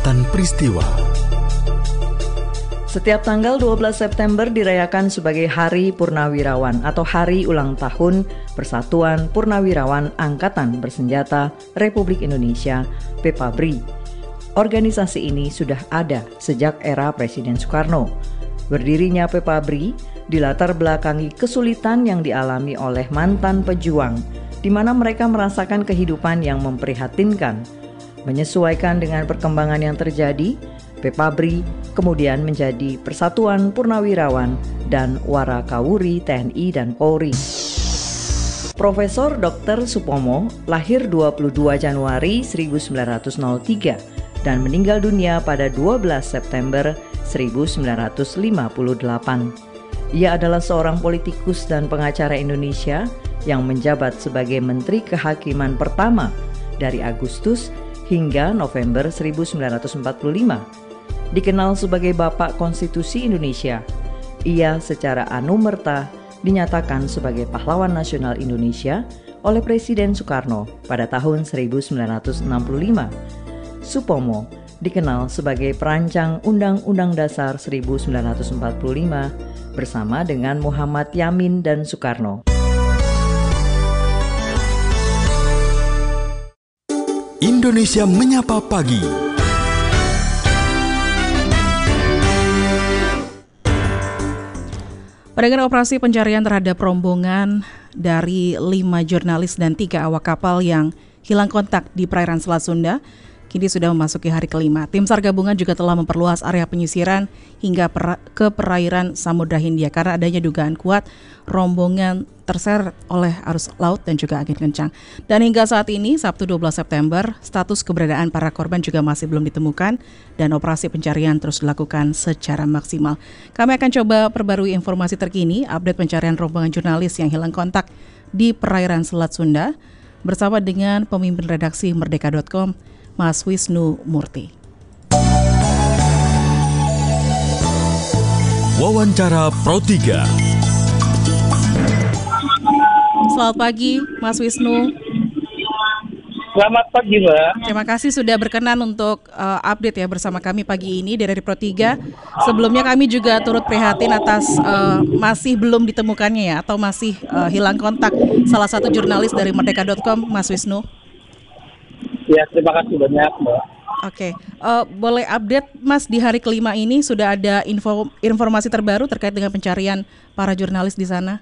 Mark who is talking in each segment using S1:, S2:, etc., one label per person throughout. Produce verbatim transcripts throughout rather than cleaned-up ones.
S1: Catatan Peristiwa.
S2: Setiap tanggal dua belas September dirayakan sebagai Hari Purnawirawan atau Hari Ulang Tahun Persatuan Purnawirawan Angkatan Bersenjata Republik Indonesia (PEPABRI). Organisasi ini sudah ada sejak era Presiden Soekarno. Berdirinya PEPABRI dilatar belakangi kesulitan yang dialami oleh mantan pejuang, di mana mereka merasakan kehidupan yang memprihatinkan. Menyesuaikan dengan perkembangan yang terjadi, PEPABRI kemudian menjadi Persatuan Purnawirawan dan Warakawuri T N I dan Polri. Profesor Doktor Supomo lahir dua puluh dua Januari seribu sembilan ratus tiga dan meninggal dunia pada dua belas September seribu sembilan ratus lima puluh delapan. Ia adalah seorang politikus dan pengacara Indonesia yang menjabat sebagai Menteri Kehakiman pertama dari Agustus hingga November seribu sembilan ratus empat puluh lima. Dikenal sebagai Bapak Konstitusi Indonesia, ia secara anumerta dinyatakan sebagai Pahlawan Nasional Indonesia oleh Presiden Soekarno pada tahun seribu sembilan ratus enam puluh lima. Supomo dikenal sebagai perancang Undang-Undang Dasar seribu sembilan ratus empat puluh lima bersama dengan Muhammad Yamin dan Soekarno.
S1: Indonesia Menyapa Pagi.
S3: Dengan operasi pencarian terhadap rombongan dari lima jurnalis dan tiga awak kapal yang hilang kontak di perairan Selat Sunda, kini sudah memasuki hari kelima. Tim SAR gabungan juga telah memperluas area penyisiran hingga per- ke perairan Samudra Hindia karena adanya dugaan kuat rombongan terseret oleh arus laut dan juga angin kencang. Dan hingga saat ini, Sabtu dua belas September, status keberadaan para korban juga masih belum ditemukan dan operasi pencarian terus dilakukan secara maksimal. Kami akan coba perbarui informasi terkini, update pencarian rombongan jurnalis yang hilang kontak di perairan Selat Sunda bersama dengan pemimpin redaksi Merdeka dot com, Mas Wisnu Murti.
S1: Wawancara Pro tiga.
S3: Selamat pagi, Mas Wisnu.
S4: Selamat pagi, Mbak.
S3: Terima kasih sudah berkenan untuk uh, update ya bersama kami pagi ini dari Pro tiga. Sebelumnya kami juga turut prihatin atas uh, masih belum ditemukannya ya atau masih uh, hilang kontak salah satu jurnalis dari Merdeka dot com, Mas Wisnu.
S4: Ya, terima kasih banyak, Mbak.
S3: Oke, uh, boleh update Mas di hari kelima ini sudah ada info informasi terbaru terkait dengan pencarian para jurnalis di sana?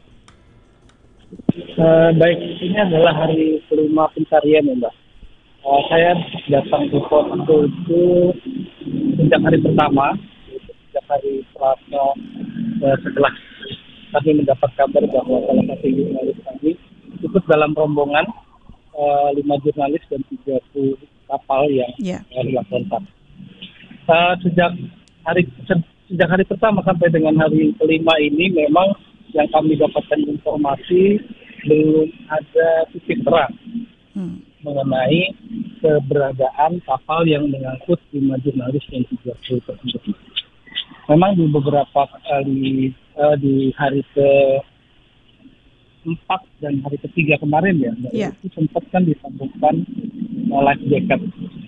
S4: Uh, baik, ini adalah hari kelima pencarian ya, Mbak. Uh, saya datang ke posko itu sejak hari pertama, sejak hari Selasa uh, setelah kami mendapat kabar bahwa salah satu jurnalis kami ikut dalam rombongan uh, lima jurnalis dan tiga puluh kapal yang yeah. uh, hilang kontak. Uh, sejak hari sejak hari pertama sampai dengan hari kelima ini memang yang kami dapatkan informasi belum ada titik terang hmm. mengenai keberadaan kapal yang mengangkut lima jurnalis dan tiga puluh tersebut. Memang di beberapa kali uh, di hari ke empat dan hari ketiga kemarin ya, yeah. itu sempat kan disambungkan uh, life jacket.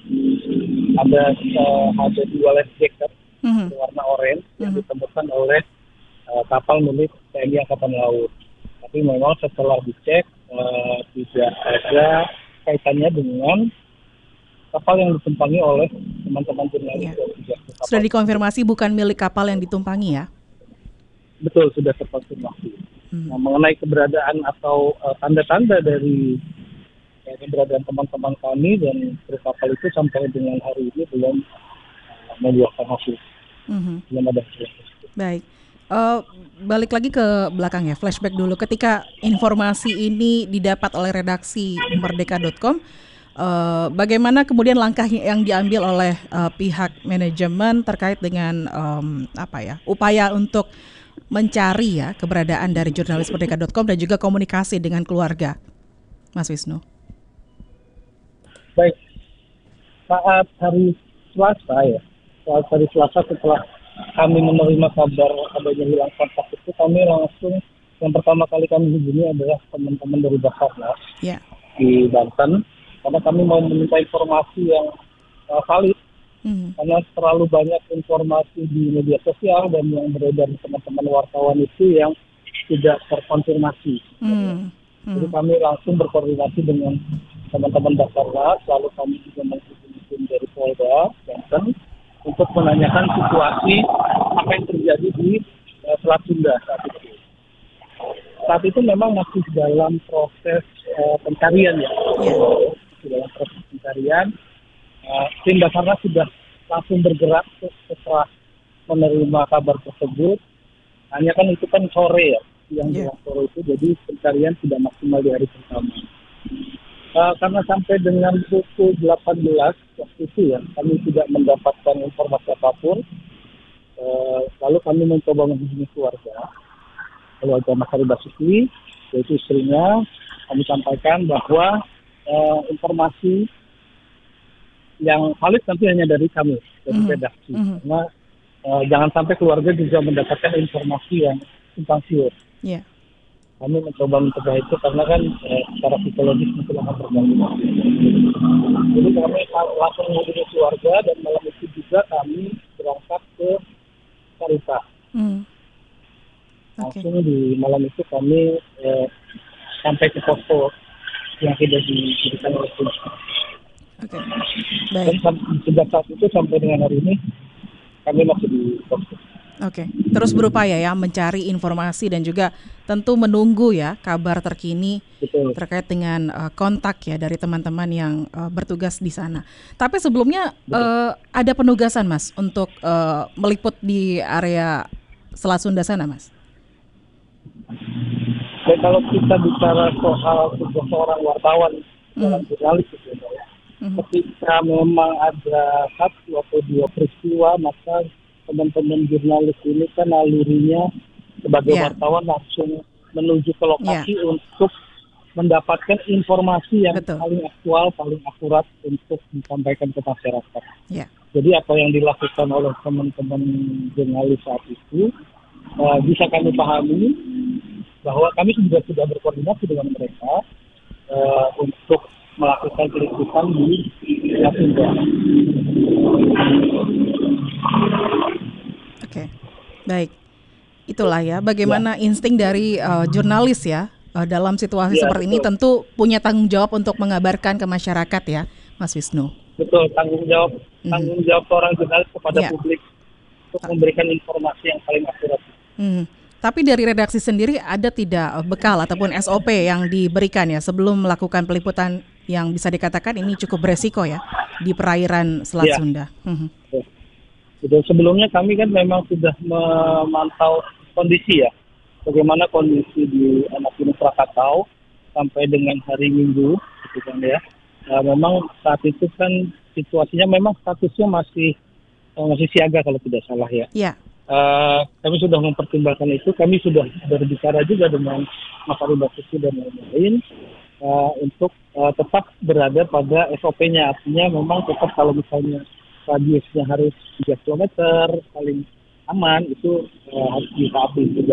S4: Ada uh, ada dua life jacket mm-hmm. warna oranye mm-hmm. yang ditemukan oleh uh, kapal milik T N I Angkatan Laut. Tapi memang setelah dicek uh, tidak ada kaitannya dengan kapal yang ditumpangi oleh teman-teman jurnalis. Ya.
S3: Sudah dikonfirmasi bukan milik kapal yang ditumpangi ya?
S4: Betul, sudah terkonfirmasi. Hmm. Nah, mengenai keberadaan atau uh, tanda-tanda dari uh, keberadaan teman-teman kami dan kru kapal itu sampai dengan hari ini belum uh, membuahkan hasil. Hmm. Belum ada hasil.
S3: Baik. Uh, balik lagi ke belakang ya, flashback dulu. Ketika informasi ini didapat oleh redaksi Merdeka dot com, uh, bagaimana kemudian langkah yang diambil oleh uh, pihak manajemen terkait dengan um, apa ya, upaya untuk mencari ya keberadaan dari jurnalis Merdeka dot com dan juga komunikasi dengan keluarga, Mas Wisnu?
S4: Baik, saat hari Selasa ya, saat hari Selasa setelah kami menerima kabar adanya hilang kontak itu, kami langsung yang pertama kali kami hubungi adalah teman-teman dari Basarnas yeah. di Banten, karena kami mau meminta informasi yang uh, valid
S3: Hmm.
S4: Karena terlalu banyak informasi di media sosial dan yang beredar di teman-teman wartawan itu yang tidak terkonfirmasi.
S3: Hmm. Hmm.
S4: Jadi kami langsung berkoordinasi dengan teman-teman Basarnas, lalu kami juga menghubungi tim dari Polda Banten untuk menanyakan situasi apa yang terjadi di uh, Selat Sunda saat itu. Saat itu memang masih dalam proses uh, pencarian ya,
S3: Yeah.
S4: masih dalam proses pencarian. Uh, tim Basarnas sudah langsung bergerak setelah menerima kabar tersebut. Hanya kan itu kan sore ya, yang
S3: Yeah.
S4: yeah. sore itu, jadi pencarian tidak maksimal di hari pertama. Uh, karena sampai dengan pukul delapan belas waktu itu ya, kami tidak mendapatkan informasi apapun. Uh, lalu kami mencoba menghubungi keluarga, keluarga Mas Ari Basuki, yaitu istrinya. Kami sampaikan bahwa uh, informasi yang valid tentu hanya dari kami, dari
S3: Mhm.
S4: redaksi.
S3: Mhm.
S4: Karena uh, jangan sampai keluarga juga mendapatkan informasi yang simpang siur.
S3: Yeah.
S4: Kami mencoba mencegah itu karena kan eh, secara psikologis mungkin akan terganggu. Jadi kami langsung menghubungi keluarga dan malam itu juga kami berangkat ke Carita.
S3: Hmm. Oke.
S4: Langsung di malam itu kami eh, sampai ke posko yang tidak diberikan oleh polisi.
S3: Oke.
S4: Dan
S3: Baik.
S4: sam- sejak saat itu sampai dengan hari ini kami masih di posko.
S3: Oke, terus berupaya ya mencari informasi dan juga tentu menunggu ya kabar terkini
S4: Betul.
S3: terkait dengan uh, kontak ya dari teman-teman yang uh, bertugas di sana. Tapi sebelumnya uh, ada penugasan Mas untuk uh, meliput di area Selat Sunda sana Mas.
S4: Dan kalau kita bicara soal tugas seorang wartawan, seorang
S3: Hmm.
S4: jurnalis gitu ya,
S3: Mhm.
S4: ketika memang ada satu atau dua peristiwa, maka teman-teman jurnalis ini kan nalurinya sebagai
S3: Ya.
S4: wartawan langsung menuju ke lokasi untuk mendapatkan informasi yang
S3: Betul.
S4: paling aktual, paling akurat untuk disampaikan ke masyarakat.
S3: Ya.
S4: Jadi apa yang dilakukan oleh teman-teman jurnalis saat itu uh, bisa kami pahami bahwa kami juga sudah berkoordinasi dengan mereka uh, untuk melakukan peliputan di Selat Sunda.
S3: Oke, baik. Itulah ya bagaimana insting dari uh, jurnalis ya uh, dalam situasi
S4: Ya,
S3: seperti ini
S4: betul.
S3: tentu punya tanggung jawab untuk mengabarkan ke masyarakat ya, Mas Wisnu.
S4: Betul, tanggung jawab
S3: Mhm.
S4: tanggung jawab seorang jurnalis kepada
S3: Ya.
S4: publik untuk memberikan informasi yang paling akurat.
S3: Hmm. Tapi dari redaksi sendiri ada tidak uh, bekal ataupun S O P yang diberikan ya sebelum melakukan peliputan yang bisa dikatakan ini cukup beresiko ya di perairan Selat
S4: Ya.
S3: Sunda. Mhm.
S4: Jadi sebelumnya kami kan memang sudah memantau kondisi ya, bagaimana kondisi di Anak Gunung Krakatau sampai dengan hari Minggu, gitu kan ya. Nah, memang saat itu kan situasinya memang statusnya masih masih siaga kalau tidak salah ya.
S3: Ya.
S4: Uh, kami sudah mempertimbangkan itu, kami sudah berbicara juga dengan Mas Ari Basuki dan lain-lain uh, untuk uh, tetap berada pada S O P-nya, artinya memang tetap kalau misalnya radiusnya harus tiga kilometer, paling aman, itu uh, harus ditaati juga.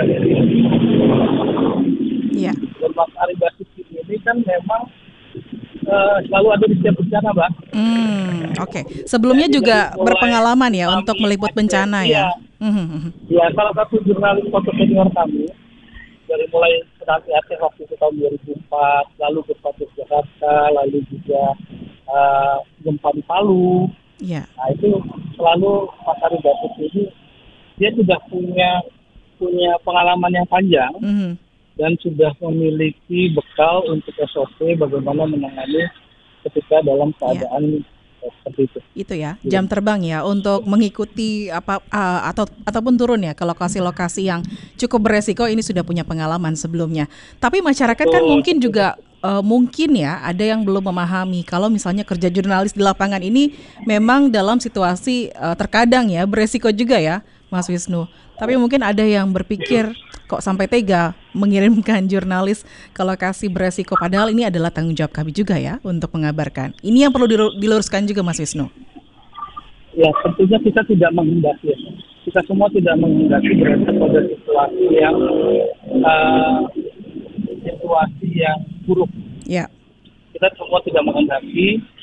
S3: Ya.
S4: Dan Mas Ari Basuki ini kan memang uh, selalu ada di setiap bencana, Mbak.
S3: Hmm, oke. Sebelumnya
S4: Jadi
S3: juga
S4: dari mulai
S3: berpengalaman ya
S4: tsunami,
S3: untuk meliput
S4: Aceh,
S3: bencana ya.
S4: iya.
S3: Mhm.
S4: Ya, salah satu jurnalis foto senior kami dari mulai tsunami Aceh waktu itu tahun dua ribu empat, lalu gempa di Jakarta, lalu juga uh, gempa di Palu.
S3: Ya.
S4: Nah itu selalu Mas Ari Basuki ini dia sudah punya punya pengalaman yang panjang
S3: Mhm.
S4: dan sudah memiliki bekal untuk S O P bagaimana menangani ketika dalam keadaan eh, seperti itu.
S3: Itu ya, jam terbang ya untuk mengikuti apa uh, atau ataupun turun ya ke lokasi-lokasi yang cukup beresiko, ini sudah punya pengalaman sebelumnya. Tapi masyarakat kan
S4: Betul,
S3: mungkin
S4: betul.
S3: juga uh, mungkin ya ada yang belum memahami kalau misalnya kerja jurnalis di lapangan ini memang dalam situasi uh, terkadang ya beresiko juga ya, Mas Wisnu. Tapi mungkin ada yang berpikir kok sampai tega mengirimkan jurnalis ke lokasi beresiko, padahal ini adalah tanggung jawab kami juga ya untuk mengabarkan. Ini yang perlu dilu- diluruskan juga Mas Wisnu.
S4: Ya tentunya kita tidak menghendaki ya. Kita semua tidak menghendaki berada pada situasi yang uh, situasi yang buruk.
S3: Ya.
S4: Kita semua tidak menghendaki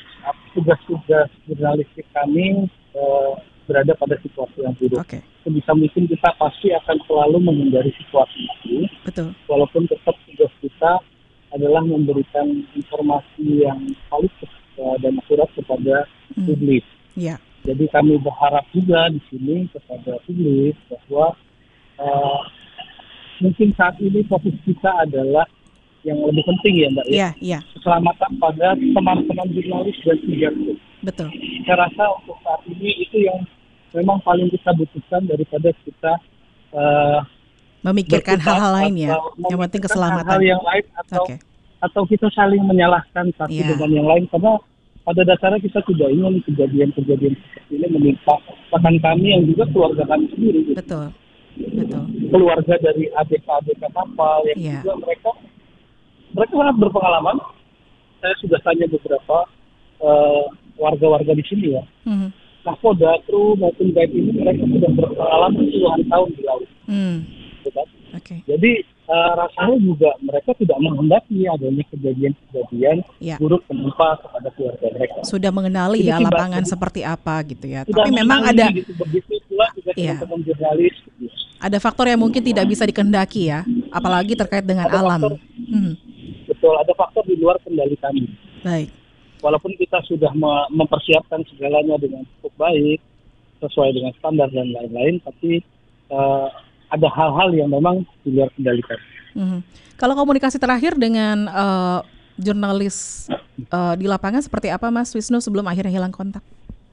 S4: tugas-tugas jurnalistik kami uh, berada pada situasi yang buruk.
S3: Oke,
S4: Sebisa mungkin kita pasti akan selalu menghindari situasi itu,
S3: betul.
S4: walaupun tetap tugas kita adalah memberikan informasi yang valid uh, dan akurat kepada
S3: Hmm.
S4: publik.
S3: Ya,
S4: Jadi kami berharap juga di sini kepada publik bahwa uh, mungkin saat ini fokus kita adalah yang lebih penting ya Mbak ya,
S3: ya, ya,
S4: keselamatan pada teman-teman jurnalis dan siapapun.
S3: betul.
S4: Saya rasa untuk saat ini itu yang memang paling kita butuhkan daripada kita uh,
S3: Memikirkan
S4: berkutat
S3: hal-hal lain ya.
S4: atau
S3: Yang penting
S4: memikirkan
S3: keselamatan.
S4: hal-hal yang lain atau
S3: Oke.
S4: atau kita saling menyalahkan satu
S3: Iya.
S4: dengan yang lain, karena pada dasarnya kita tidak ingin kejadian-kejadian seperti ini menimpa bahkan kami yang juga keluarga kami sendiri, gitu.
S3: Betul. Betul.
S4: Keluarga dari A B K-A B K kapal yang
S3: Iya.
S4: juga mereka mereka sangat berpengalaman. Saya sudah tanya beberapa uh, warga-warga di sini ya,
S3: Mhm.
S4: nahkoda, kru maupun guide ini mereka sudah berpengalaman puluhan tahun di laut.
S3: Hmm.
S4: Gitu kan?
S3: Oke.
S4: Jadi uh, rasanya juga mereka tidak menghendaki adanya kejadian-kejadian
S3: Ya.
S4: buruk menimpa kepada keluarga mereka.
S3: Sudah mengenali
S4: Jadi
S3: ya
S4: tiba-
S3: lapangan
S4: jadi-
S3: seperti apa gitu ya.
S4: Sudah
S3: Tapi memang
S4: mengenali
S3: ada
S4: gitu, begitu pula juga
S3: Iya.
S4: teman-teman jurnalis. Gitu.
S3: ada faktor yang mungkin tidak bisa dikehendaki ya, apalagi terkait dengan
S4: Ada
S3: alam.
S4: faktor.
S3: Hmm.
S4: Betul, ada faktor di luar kendali kami.
S3: Baik.
S4: Walaupun kita sudah me- mempersiapkan segalanya dengan cukup baik, sesuai dengan standar dan lain-lain, tapi uh, ada hal-hal yang memang di luar kendali kami.
S3: Mhm. Kalau komunikasi terakhir dengan eh, jurnalis eh, di lapangan seperti apa Mas Wisnu sebelum akhirnya hilang kontak?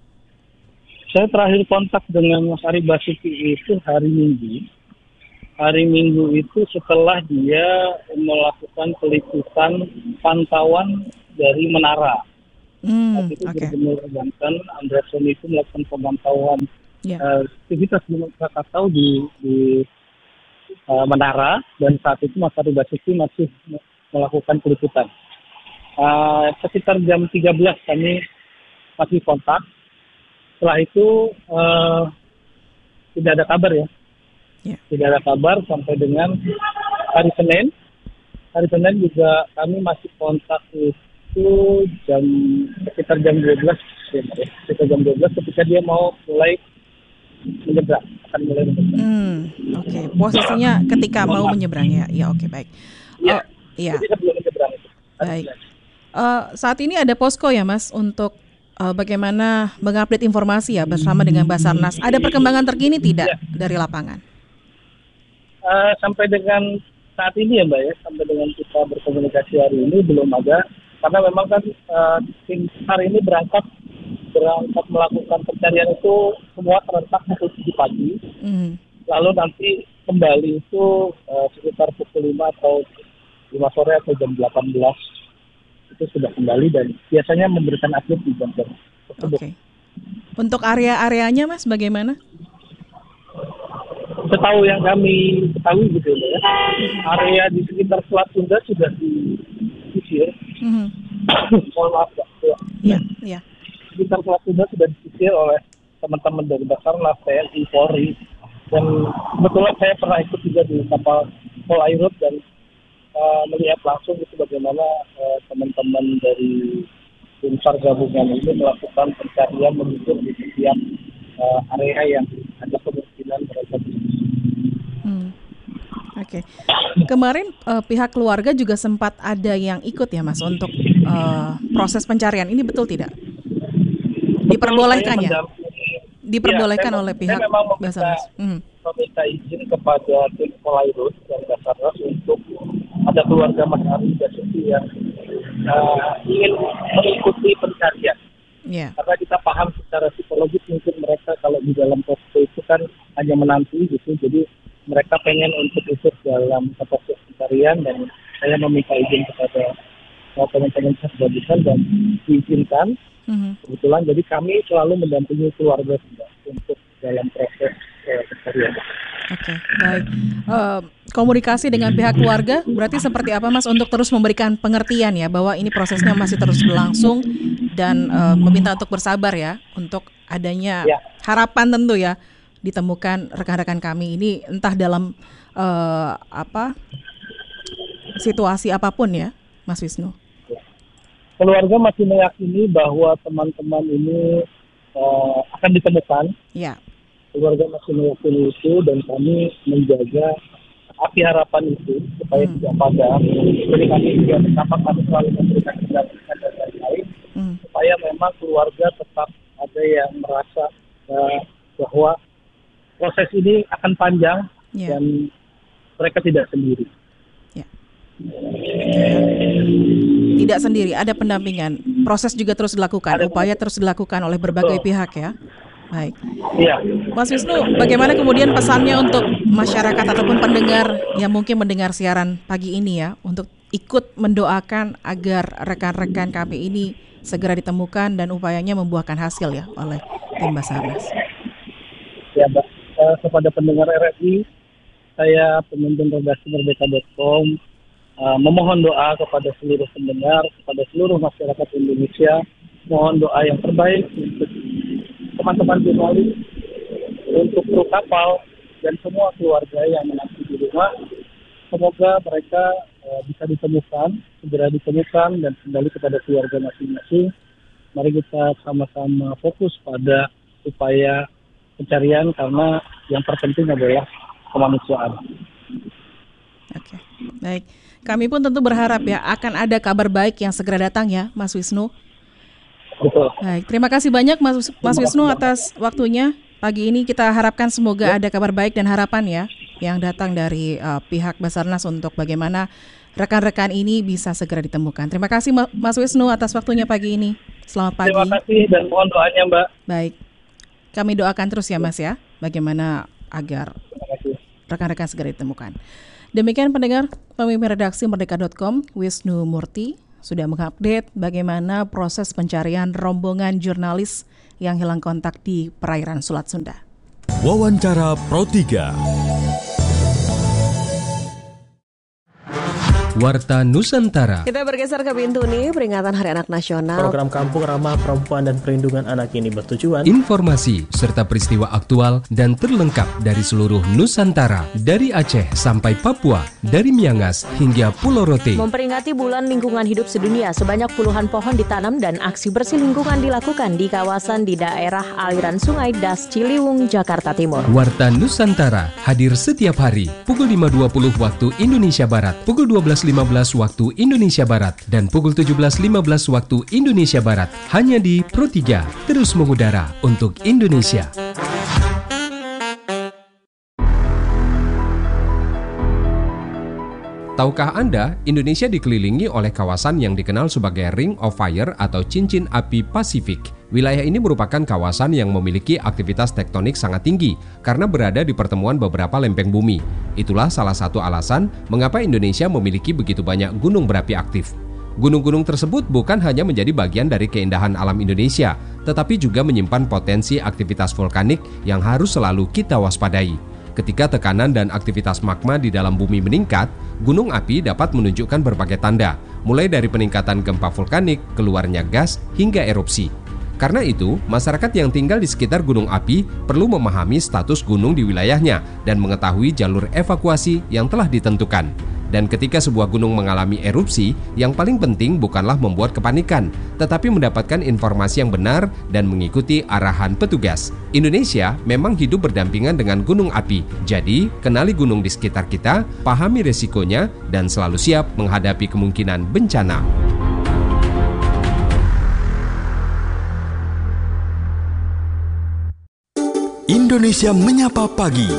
S4: Saya terakhir kontak dengan Mas Ari Basuki itu hari Minggu. Hari Minggu itu setelah dia melakukan peliputan pantauan dari menara.
S3: Hmm,
S4: Waktu itu
S3: oke.
S4: Gubernur Banten Andreson itu melakukan pemantauan
S3: Ya.
S4: uh, aktivitas Gunung Krakatau di, di uh, menara, dan saat itu Mas Ari Basuki masih melakukan peliputan. Uh, sekitar jam tiga belas kami masih kontak. Setelah itu uh, tidak ada kabar ya.
S3: Ya.
S4: Tidak ada kabar sampai dengan hari Senin. Hari Senin juga kami masih kontak itu jam sekitar jam dua belas, ya, sekitar jam dua belas ketika dia mau mulai menyeberang, akan mulai menyeberang.
S3: Hmm, oke. Posisinya ketika mau menyeberang ya. Ya, oke, baik.
S4: Ya.
S3: Oh, iya.
S4: Jadi sebelum menyeberang itu.
S3: Baik. Eh, saat ini ada posko ya Mas untuk eh, bagaimana mengupdate informasi ya bersama dengan Basarnas. Ada perkembangan terkini tidak
S4: Ya.
S3: dari lapangan?
S4: Uh, sampai dengan saat ini ya Mbak ya, sampai dengan kita berkomunikasi hari ini belum ada, karena memang kan uh, tim SAR ini berangkat berangkat melakukan pencarian itu semua serentak pukul tujuh pagi,
S3: Hmm.
S4: lalu nanti kembali itu uh, sekitar pukul lima atau lima sore atau jam delapan belas itu sudah kembali, dan biasanya memberikan update di jam-jam tersebut.
S3: Oke. Untuk area-areanya Mas bagaimana?
S4: Setahu yang kami ketahui gitu ya, area di sekitar Selat Sunda sudah disisir.
S3: Mhm.
S4: Mohon maaf Mbak. Ya.
S3: Iya, iya.
S4: Sekitar Selat Sunda sudah disisir oleh teman-teman dari Basarnas, T N I, Polri, dan kebetulan saya pernah ikut juga di kapal Pol Airut dan uh, melihat langsung itu bagaimana uh, teman-teman dari tim SAR gabungan ini melakukan pencarian menuju di setiap uh, area yang ada kemungkinan mereka bisa.
S3: Hmm. Oke. Kemarin eh, pihak keluarga juga sempat ada yang ikut ya Mas untuk eh, proses pencarian. Ini betul tidak? Diperbolehkan
S4: Betul, saya
S3: ya?
S4: mendampingi-
S3: Diperbolehkan
S4: Ya, saya-
S3: oleh
S4: saya
S3: pihak
S4: memang meminta-
S3: Basarnas. Hmm.
S4: meminta izin kepada tim Polairut dan Basarnas untuk ada keluarga Mas Ari Basuki yang uh, ingin mengikuti pencarian.
S3: Ya.
S4: Karena kita paham secara psikologis mungkin mereka kalau di dalam posko itu kan hanya menanti gitu, jadi mereka pengen untuk ikut dalam proses pencarian, dan saya meminta izin kepada uh, teman-teman SAR gabungan dan diizinkan.
S3: Mhm.
S4: Kebetulan jadi kami selalu mendampingi keluarga juga untuk dalam proses uh, pencarian.
S3: Oke, baik. Eh, komunikasi dengan pihak keluarga berarti seperti apa Mas untuk terus memberikan pengertian ya bahwa ini prosesnya masih terus berlangsung dan eh, meminta untuk bersabar ya untuk adanya
S4: Ya.
S3: harapan tentu ya ditemukan rekan-rekan kami ini entah dalam eh, apa situasi apapun ya Mas Wisnu.
S4: keluarga masih meyakini bahwa teman-teman ini uh, akan ditemukan.
S3: Ya.
S4: Keluarga masih meyakini itu dan kami menjaga api harapan itu supaya hmm. tidak padam. Jadi kami juga bersama kami selalu memberikan pendampingan dan lain-lain hmm. supaya memang keluarga tetap ada yang merasa uh, bahwa proses ini akan panjang yeah. dan mereka tidak sendiri.
S3: Ya. Tidak sendiri, ada pendampingan. Proses juga terus dilakukan, ada upaya terus dilakukan oleh berbagai Betul. pihak ya. Baik.
S4: Iya.
S3: Mas Wisnu, bagaimana kemudian pesannya untuk masyarakat ataupun pendengar yang mungkin mendengar siaran pagi ini ya, untuk ikut mendoakan agar rekan-rekan kami ini segera ditemukan dan upayanya membuahkan hasil ya oleh tim Basarnas.
S4: Ya, Mbak. Uh, kepada pendengar R S I, saya pemimpin redaksi merdeka titik com uh, memohon doa kepada seluruh pendengar, kepada seluruh masyarakat Indonesia, mohon doa yang terbaik untuk teman-teman jurnalis, untuk kru kapal, dan semua keluarga yang menanti di rumah. Semoga mereka uh, bisa ditemukan, segera ditemukan, dan kembali kepada keluarga masing-masing. Mari kita sama-sama fokus pada upaya pencarian karena yang terpenting adalah kemanusiaan.
S3: Oke, baik. Kami pun tentu berharap ya akan ada kabar baik yang segera datang ya, Mas Wisnu.
S4: Betul.
S3: Baik, terima kasih banyak Mas, Mas Wisnu atas waktunya pagi ini. Kita harapkan semoga ya. ada kabar baik dan harapan ya yang datang dari uh, pihak Basarnas untuk bagaimana rekan-rekan ini bisa segera ditemukan. Terima kasih Mas Wisnu atas waktunya pagi ini. Selamat pagi.
S4: Terima kasih dan mohon doanya Mbak.
S3: Baik, kami doakan terus ya Mas ya, bagaimana agar rekan-rekan segera ditemukan. Demikian pendengar, pemimpin redaksi merdeka titik com Wisnu Murti sudah mengupdate bagaimana proses pencarian rombongan jurnalis yang hilang kontak di perairan Selat Sunda.
S1: Wawancara Pro tiga. Warta Nusantara.
S5: Kita bergeser ke Bintuni, peringatan Hari Anak Nasional.
S6: Program Kampung Ramah Perempuan dan Perlindungan Anak ini bertujuan
S1: informasi serta peristiwa aktual dan terlengkap dari seluruh Nusantara, dari Aceh sampai Papua, dari Miangas hingga Pulau Rote.
S5: Memperingati Bulan Lingkungan Hidup Sedunia, sebanyak puluhan pohon ditanam dan aksi bersih lingkungan dilakukan di kawasan di daerah aliran Sungai Das Ciliwung, Jakarta Timur.
S1: Warta Nusantara hadir setiap hari pukul lima dua puluh waktu Indonesia Barat, pukul dua belas lima belas waktu Indonesia Barat, dan pukul tujuh belas lima belas waktu Indonesia Barat, hanya di Pro tiga, terus mengudara untuk Indonesia. Tahukah Anda, Indonesia dikelilingi oleh kawasan yang dikenal sebagai Ring of Fire atau cincin api Pasifik. Wilayah ini merupakan kawasan yang memiliki aktivitas tektonik sangat tinggi karena berada di pertemuan beberapa lempeng bumi. Itulah salah satu alasan mengapa Indonesia memiliki begitu banyak gunung berapi aktif. Gunung-gunung tersebut bukan hanya menjadi bagian dari keindahan alam Indonesia, tetapi juga menyimpan potensi aktivitas vulkanik yang harus selalu kita waspadai. Ketika tekanan dan aktivitas magma di dalam bumi meningkat, gunung api dapat menunjukkan berbagai tanda, mulai dari peningkatan gempa vulkanik, keluarnya gas, hingga erupsi. Karena itu, masyarakat yang tinggal di sekitar gunung api perlu memahami status gunung di wilayahnya dan mengetahui jalur evakuasi yang telah ditentukan. Dan ketika sebuah gunung mengalami erupsi, yang paling penting bukanlah membuat kepanikan, tetapi mendapatkan informasi yang benar dan mengikuti arahan petugas. Indonesia memang hidup berdampingan dengan gunung api, jadi kenali gunung di sekitar kita, pahami resikonya, dan selalu siap menghadapi kemungkinan bencana.
S7: Indonesia Menyapa Pagi.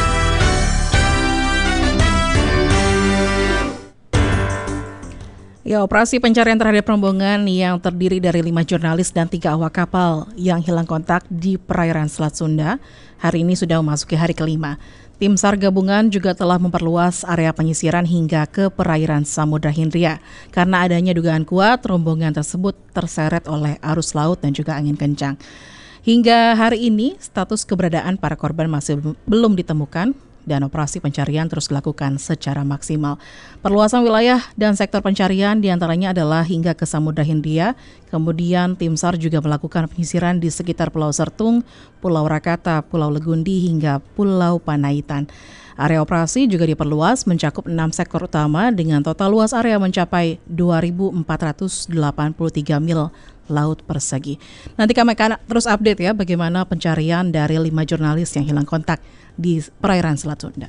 S3: Ya, operasi pencarian terhadap rombongan yang terdiri dari lima jurnalis dan tiga awak kapal yang hilang kontak di perairan Selat Sunda hari ini sudah memasuki hari kelima. Tim SAR gabungan juga telah memperluas area penyisiran hingga ke perairan Samudra Hindia karena adanya dugaan kuat rombongan tersebut terseret oleh arus laut dan juga angin kencang. Hingga hari ini, status keberadaan para korban masih belum ditemukan dan operasi pencarian terus dilakukan secara maksimal. Perluasan wilayah dan sektor pencarian diantaranya adalah hingga ke Samudra Hindia, kemudian tim SAR juga melakukan penyisiran di sekitar Pulau Sertung, Pulau Rakata, Pulau Legundi hingga Pulau Panaitan. Area operasi juga diperluas mencakup enam sektor utama dengan total luas area mencapai dua ribu empat ratus delapan puluh tiga mil laut persegi. Nanti kami akan terus update ya bagaimana pencarian dari lima jurnalis yang hilang kontak di perairan Selat Sunda.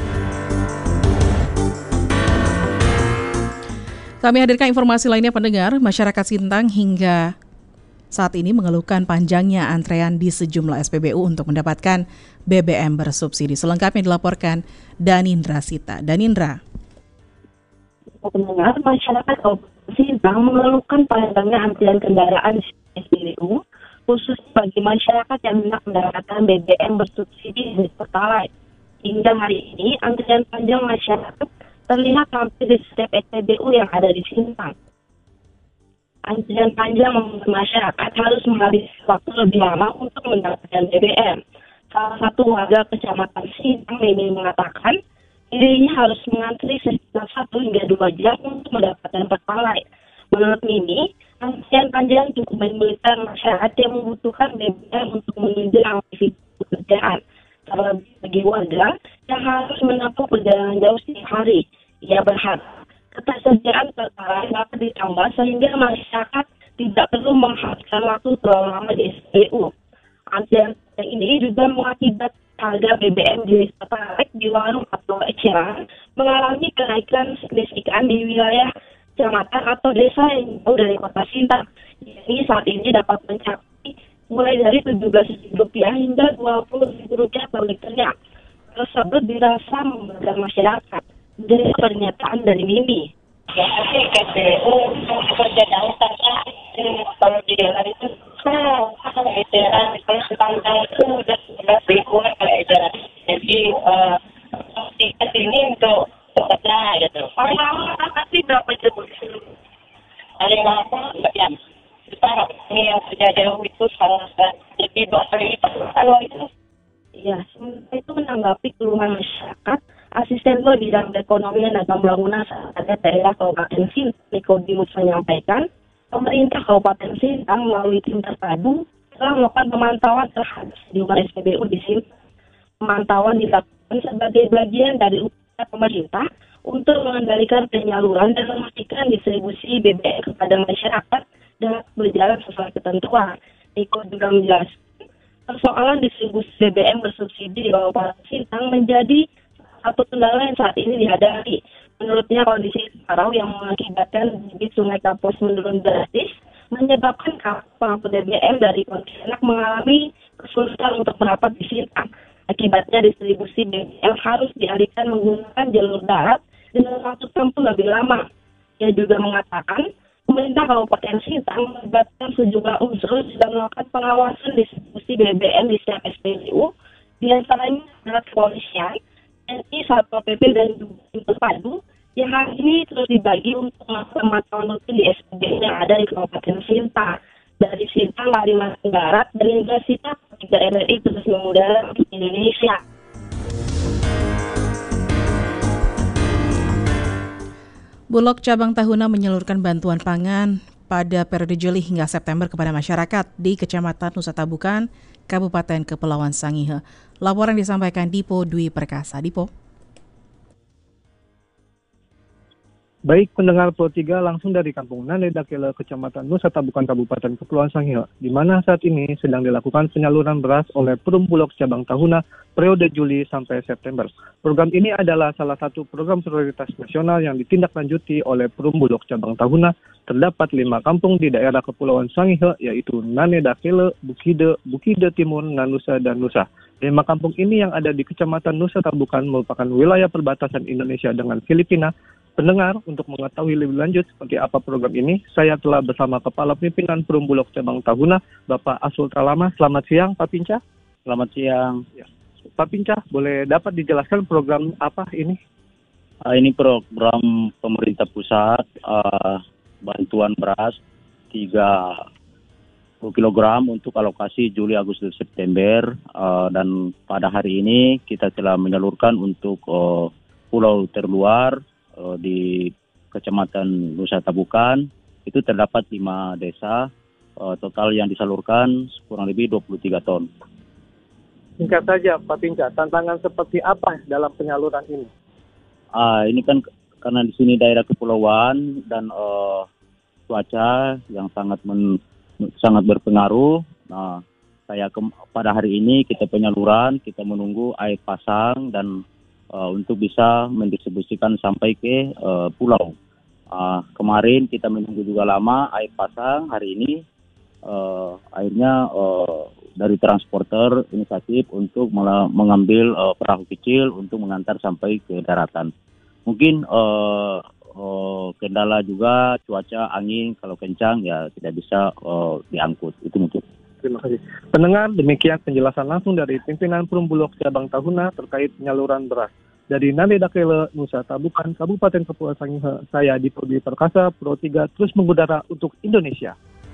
S3: Kami hadirkan informasi lainnya pendengar, masyarakat Sintang hingga saat ini mengeluhkan panjangnya antrean di sejumlah S P B U untuk mendapatkan B B M bersubsidi. Selengkapnya dilaporkan Danindra Sita. Danindra.
S8: Pendengar, masyarakat Kabupaten Sintang mengeluhkan panjangnya antrian kendaraan di S P B U, khusus bagi masyarakat yang hendak mendapatkan B B M bersubsidi di Pertalite. Hingga hari ini, antrian panjang masyarakat terlihat hampir di setiap S P B U yang ada di Sintang. Antrian panjang membuat masyarakat harus menghabiskan waktu lebih lama untuk mendapatkan B B M. Salah satu warga Kecamatan Sintang, Mimi, mengatakan dirinya harus mengantri sekitar satu hingga dua jam untuk mendapatkan Pertalite. Menurut Mimi, antrian panjang cukup menyulitkan masyarakat yang membutuhkan B B M untuk menunjang aktivitas pekerjaan. Terlebih bagi warga yang harus menempuh perjalanan jauh setiap hari. Ia berharap ketersediaan Pertalite dapat ditambah sehingga masyarakat tidak perlu menghabiskan waktu terlalu lama di S P B U. Antrian ini juga mengakibatkan harga B B M di Pertalite di warung atau eceran mengalami kenaikan signifikan di wilayah kecamatan atau desa yang jauh dari kota Sintang. Ini saat ini dapat mencapai mulai dari tujuh belas ribu rupiah hingga dua puluh ribu rupiah per liternya. Tersebut dirasa memberatkan masyarakat. Dari pernyataan dari Mimi. Ya, sih K P U kerja jauh saja. Kalau di jalan itu, kalau eceran, kalau setanggal itu udah sebelas ribu kalau eceran. Jadi, tiket ini untuk bekerja gitu. Paling lama pasti berapa jam? Paling lama enggak jam. Kita ini yang kerja jauh itu salah jadi dua kali kalau itu. Ya, sementara itu menanggapi keluhan masyarakat, Asisten Lo Bidang Perekonomian dan Pembangunan Sadar Daerah Kabupaten Sintang, Nikodimus menyampaikan, pemerintah Kabupaten Sintang melalui tim terpadu telah melakukan pemantauan terhadap sejumlah S P B U di Sintang. Pemantauan dilakukan sebagai bagian dari upaya pemerintah untuk mengendalikan penyaluran dan memastikan distribusi B B M kepada masyarakat dapat berjalan sesuai ketentuan. Niko juga menjelaskan, persoalan distribusi B B M bersubsidi di Kabupaten Sintang menjadi satu kendala yang saat ini dihadapi. Menurutnya kondisi kemarau yang mengakibatkan debit Sungai Kapuas menurun drastis menyebabkan kapal B B M dari Pontianak mengalami kesulitan untuk merapat di Sintang. Akibatnya distribusi B B M harus dialihkan menggunakan jalur darat dengan waktu tempuh lebih lama. Ia juga mengatakan pemerintah Kabupaten Sintang melibatkan sejumlah unsur sedang melakukan pengawasan distribusi B B M di setiap S P B U, di antaranya adalah kepolisian, T N I, Satpol P P dan juga tim terpadu yang hari ini terus dibagi untuk melakukan pemantauan rutin di S P B U yang ada di Kabupaten Sintang. Dari Sintang, Kalimantan Barat, Delegasi Sita tiga R R I terus mengudara di Indonesia.
S3: Bulog Cabang Tahuna menyalurkan bantuan pangan pada periode Juli hingga September kepada masyarakat di Kecamatan Nusa Tabukan, Kabupaten Kepulauan Sangihe. Laporan disampaikan Dipo Dwi Perkasa. Dipo.
S9: Baik pendengar Pro tiga langsung dari Kampung Nandedakele, Kecamatan Nusa Tabukan, Kabupaten Kepulauan Sangihe, di mana saat ini sedang dilakukan penyaluran beras oleh Perum Bulog Cabang Tahuna periode Juli sampai September. Program ini adalah salah satu program prioritas nasional yang ditindaklanjuti oleh Perum Bulog Cabang Tahuna. Terdapat lima kampung di daerah Kepulauan Sangihe, yaitu Nandedakele, Bukide, Bukide Timur, Nanusa, dan Nusa. Lima kampung ini yang ada di Kecamatan Nusa Tabukan merupakan wilayah perbatasan Indonesia dengan Filipina. Pendengar, untuk mengetahui lebih lanjut seperti apa program ini, saya telah bersama Kepala Pimpinan Perum Bulog Cabang Tahuna, Bapak Asul Talama. Selamat siang, Pak Pinca.
S10: Selamat siang.
S9: Ya. Pak Pinca, boleh dapat dijelaskan program apa ini?
S10: Uh, ini program pemerintah pusat, uh, bantuan beras tiga puluh kilogram untuk alokasi Juli, Agustus, September. Uh, dan pada hari ini kita telah menyalurkan untuk uh, pulau terluar, di Kecamatan Nusa Tabukan. Itu terdapat lima desa, uh, total yang disalurkan kurang lebih dua puluh tiga ton.
S9: Singkat saja, Pak Pinca, tantangan seperti apa dalam penyaluran ini?
S10: Ah, ini kan karena di sini daerah kepulauan dan uh, cuaca yang sangat men, sangat berpengaruh. Nah, saya ke, pada hari ini kita penyaluran, kita menunggu air pasang dan uh, untuk bisa mendistribusikan sampai ke uh, pulau. Uh, kemarin kita menunggu juga lama air pasang, hari ini uh, airnya uh, dari transporter inisiatif untuk mengambil uh, perahu kecil untuk mengantar sampai ke daratan. Mungkin uh, uh, kendala juga cuaca, angin kalau kencang ya tidak bisa uh, diangkut. Itu mungkin.
S9: Terima kasih. Pendengar, demikian penjelasan langsung dari pimpinan Perumbulok Cabang Tahuna terkait penyaluran beras. Dari Nade Dakele, Nusa Tabukan, Kabupaten Kepulauan Sangihe, saya Dipo Dwi Perkasa, Pro tiga terus mengudara untuk Indonesia.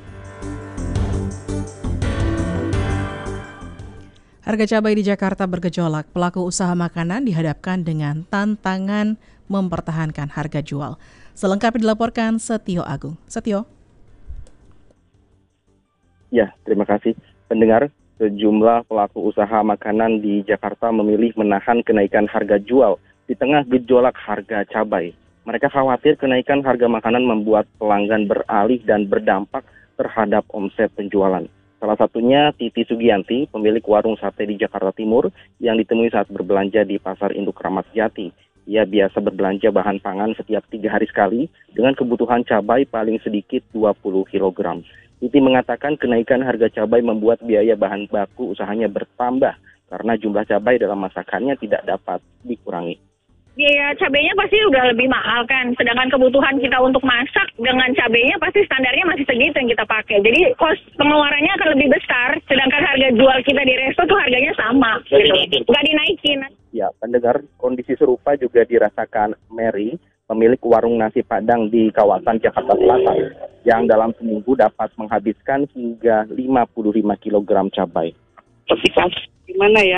S3: Harga cabai di Jakarta bergejolak. Pelaku usaha makanan dihadapkan dengan tantangan mempertahankan harga jual. Selengkapnya dilaporkan Setio Agung. Setio.
S11: Ya, terima kasih. Pendengar, sejumlah pelaku usaha makanan di Jakarta memilih menahan kenaikan harga jual di tengah gejolak harga cabai. Mereka khawatir kenaikan harga makanan membuat pelanggan beralih dan berdampak terhadap omset penjualan. Salah satunya Titi Sugianti, pemilik warung sate di Jakarta Timur yang ditemui saat berbelanja di Pasar Induk Kramat Jati. Ia biasa berbelanja bahan pangan setiap tiga hari sekali dengan kebutuhan cabai paling sedikit dua puluh kilogram. Titi mengatakan kenaikan harga cabai membuat biaya bahan baku usahanya bertambah karena jumlah cabai dalam masakannya tidak dapat dikurangi.
S12: Biaya cabainya pasti udah lebih mahal kan, sedangkan kebutuhan kita untuk masak dengan cabainya pasti standarnya masih segitu yang kita pakai. Jadi kos pengeluarannya akan lebih besar, sedangkan harga jual kita di resto tuh harganya sama, gitu. Nggak dinaikin.
S11: Ya, pendengar, kondisi serupa juga dirasakan Mary, pemilik warung nasi Padang di kawasan Jakarta Selatan, yang dalam seminggu dapat menghabiskan hingga lima puluh lima kilogram cabai.
S13: Gimana ya?